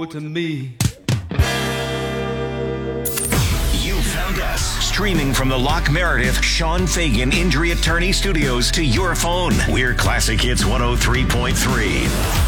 more to me. You found us streaming from the Locke Meredith Sean Fagan Injury Attorney Studios to your phone. We're Classic Hits 103.3.